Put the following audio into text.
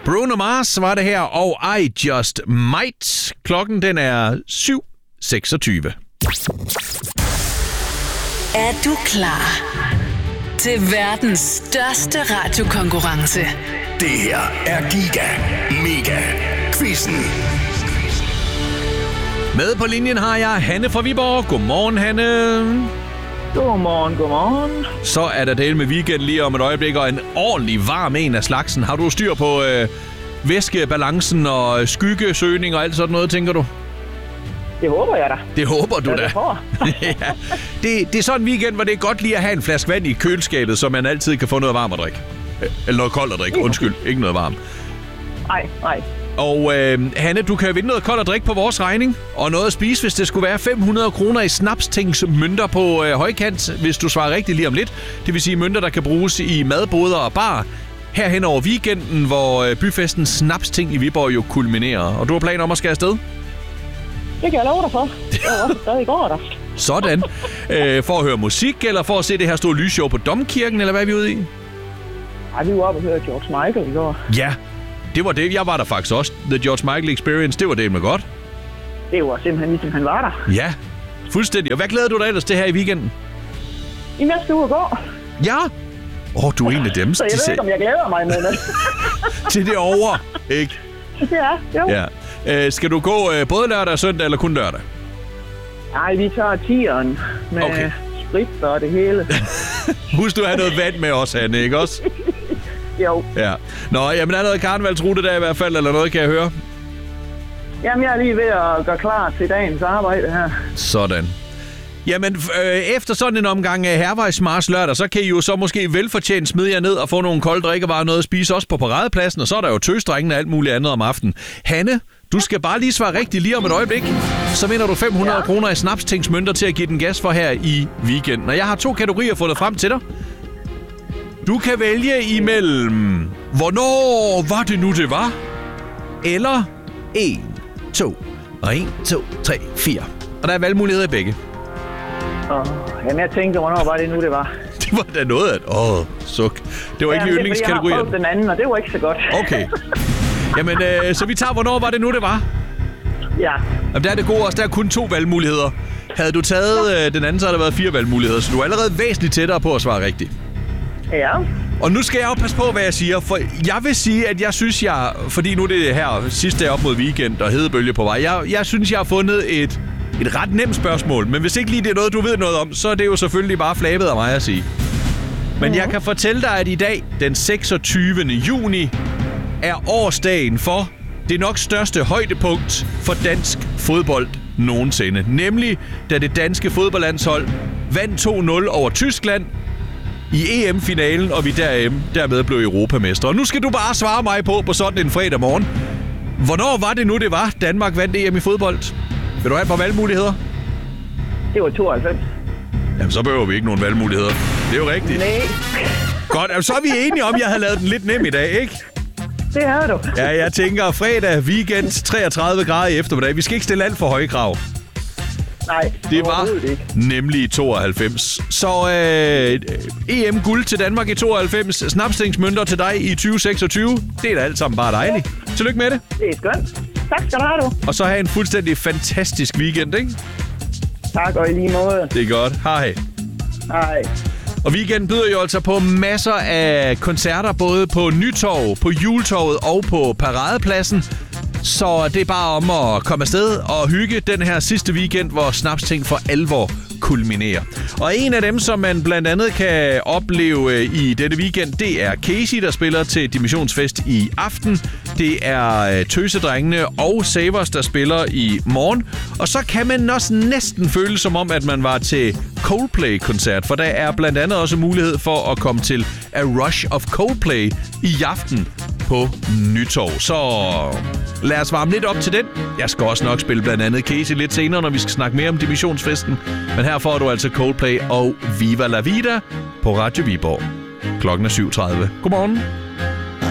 Bruno Mars var det her, og I Just Might. Klokken den er 7:26. Er du klar til verdens største radiokonkurrence? Det her er Giga Mega Quizzen. Med på linjen har jeg Hanne fra Viborg. Godmorgen, Hanne. Godmorgen. Så er der del med weekend lige om et øjeblik, og en ordentlig varm en af slagsen. Har du styr på væskebalancen og skyggesøgning og alt sådan noget, tænker du? Det håber jeg da. Det håber du da. Ja. Det er sådan en weekend, hvor det er godt lige at have en flaske vand i køleskabet, så man altid kan få noget varmt at drikke. Eller noget koldt at drikke. Undskyld, ikke noget varmt. Nej. Og Hanne, du kan vinde noget koldt at drikke på vores regning, og noget at spise, hvis det skulle være 500 kroner i snapstingsmønter på højkant, hvis du svarer rigtigt lige om lidt. Det vil sige mønter, der kan bruges i madboder og bar herhen over weekenden, hvor byfesten Snapsting i Viborg jo kulminerer. Og du har planer om at skære afsted? Det kan jeg love dig for. Det var også stadig i går der. Sådan. For at høre musik, eller for at se det her store lysshow på Domkirken, eller hvad er vi ude i? Ej, vi var oppe og hørte George Michael i går. Ja, det var det. Jeg var der faktisk også. The George Michael Experience, det var det med godt. Det var simpelthen ligesom han var der. Ja, fuldstændig. Og hvad glæder du dig ellers til her i weekenden? I næste uge går. Ja. Du er en af dem. Så jeg ved ikke, om jeg glæder mig med det. Til det over, ikke? Ja, jo. Ja. Skal du gå både lørdag og søndag, eller kun lørdag? Nej, vi tager 10'eren med sprit og det hele. Husk, du har noget vand med os, Hanne, ikke også? Jo. Ja. Nå, jamen er noget karnevalsrute der i hvert fald, eller noget, kan jeg høre? Jamen, jeg er lige ved at gøre klar til dagens arbejde her. Sådan. Jamen, efter sådan en omgang af Hærvejsmarch lørdag, så kan I jo så måske velfortjent smide jer ned og få nogle kolde drikkevarer, noget at spise også på paradepladsen, og så er der jo tøsdrengene og alt muligt andet om aftenen. Hanne, du skal bare lige svare rigtigt lige om et øjeblik. Så vinder du 500 kroner i snapstingsmønter til at give den gas for her i weekenden. Og jeg har 2 kategorier fundet frem til dig. Du kan vælge imellem, hvornår var det nu, det var? Eller 1, 2, og 1, 2, 3, 4. Og der er valgmuligheder i begge. Jamen, jeg tænkte, hvornår var det nu, det var? Det var da noget af suk. Det var ikke lige yndlingskategorien. Jeg har prøvet den anden, og det var ikke så godt. Okay. Jamen, så vi tager, hvornår var det nu, det var? Ja. Jamen, der er det gode også. Der er kun 2 valgmuligheder. Havde du taget den anden, så havde der været 4 valgmuligheder. Så du er allerede væsentligt tættere på at svare rigtigt. Ja. Og nu skal jeg jo passe på, hvad jeg siger. For jeg vil sige, at jeg synes, fordi nu er det her sidste dag op mod weekend og hedebølge på vej. Jeg synes, jeg har fundet et ret nemt spørgsmål. Men hvis ikke lige det er noget, du ved noget om, så er det jo selvfølgelig bare flabet af mig at sige. Men jeg kan fortælle dig, at i dag, den 26. juni, er årsdagen for det nok største højdepunkt for dansk fodbold nogensinde. Nemlig, da det danske fodboldlandshold vandt 2-0 over Tyskland i EM-finalen, og vi dermed blev europamestre. Og nu skal du bare svare mig på sådan en fredag morgen. Hvornår var det nu, det var, Danmark vandt EM i fodbold? Vil du have et par valgmuligheder? Det var 92. Jamen, så behøver vi ikke nogen valgmuligheder. Det er jo rigtigt. Nej. Godt, altså, så er vi enige om, at jeg havde lavet den lidt nem i dag, ikke? Det har du. Ja, jeg tænker fredag, weekend, 33 grader i eftermiddag. Vi skal ikke stille alt for høje krav. Nej, det var nemlig 92. Så EM-guld til Danmark i 92. Snapstingsmønter til dig i 2026. Det er da alt sammen bare dejligt. Tillykke med det. Det er skønt. Tak skal du have, du. Og så have en fuldstændig fantastisk weekend, ikke? Tak, og i lige måde. Det er godt. Hej. Hej. Og weekenden byder jo altså på masser af koncerter, både på Nytorv, på Juletorvet og på Paradepladsen. Så det er bare om at komme afsted og hygge den her sidste weekend, hvor Snapsting for alvor kulminerer. Og en af dem, som man blandt andet kan opleve i denne weekend, det er Casey, der spiller til Dimensionsfest i aften. Det er Tøsedrengene og Savers, der spiller i morgen. Og så kan man også næsten føle som om, at man var til Coldplay-koncert, for der er blandt andet også mulighed for at komme til A Rush of Coldplay i aften på Nytorv. Så lad os varme lidt op til den. Jeg skal også nok spille blandt andet Casey lidt senere, når vi skal snakke mere om Divisionsfesten. Men her får du altså Coldplay og Viva la Vida på Radio Viborg. Klokken er 7:30. Godmorgen.